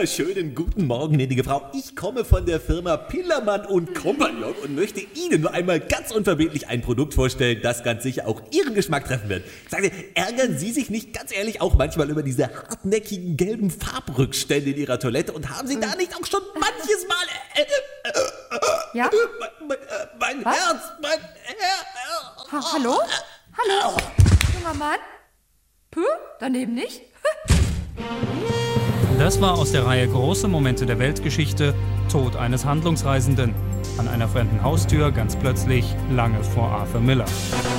wunderschönen guten Morgen, gnädige Frau. Ich komme von der Firma Pillermann und Kompagnon und möchte Ihnen nur einmal ganz unverbindlich ein Produkt vorstellen, das ganz sicher auch Ihren Geschmack treffen wird. Sagen Sie, ärgern Sie sich nicht ganz ehrlich auch manchmal über diese hartnäckigen gelben Farbrückstände in Ihrer Toilette und haben Sie da nicht auch schon manches Mal... Ja? Mein Was? Herz, mein Herz... Hallo? Hallo? Junger Mann? Puh, daneben nicht? Das war aus der Reihe Große Momente der Weltgeschichte, Tod eines Handlungsreisenden. An einer fremden Haustür ganz plötzlich lange vor Arthur Miller.